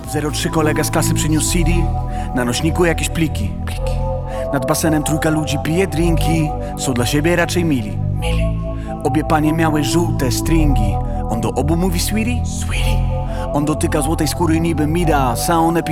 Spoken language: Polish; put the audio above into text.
03 kolega z klasy przyniósł CD, na nośniku jakieś pliki. Nad basenem trójka ludzi pije drinki, są dla siebie raczej mili. Obie panie miały żółte stringi. On do obu mówi sweetie. On dotyka złotej skóry niby Midas, a one